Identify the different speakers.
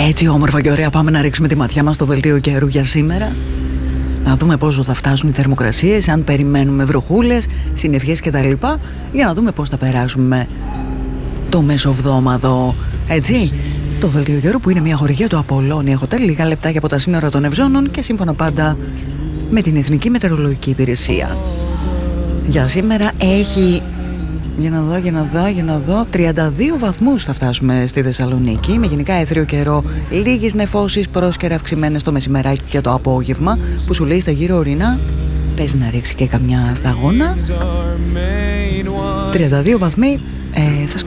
Speaker 1: Έτσι όμορφα και ωραία πάμε να ρίξουμε τη ματιά μας στο δελτίο καιρού για σήμερα. Να δούμε πόσο θα φτάσουν οι θερμοκρασίες, αν περιμένουμε βροχούλες, συννεφιές κτλ. Για να δούμε πώς θα περάσουμε το μεσοβδόμαδο. Έτσι, το δελτίο καιρού που είναι μια χορηγία του Απολώνια Hotel, λίγα λεπτάκια από τα σύνορα των Ευζώνων και σύμφωνα πάντα με την Εθνική Μετεωρολογική Υπηρεσία. Για σήμερα έχει... Για να δω 32 βαθμούς θα φτάσουμε στη Θεσσαλονίκη, με γενικά έθριο καιρό, λίγες νεφώσεις, πρόσκαιρα αυξημένες το μεσημεράκι και το απόγευμα, που σου λέει στα γύρω ορεινά παίζει να ρίξει και καμιά σταγόνα. 32 βαθμοί, θα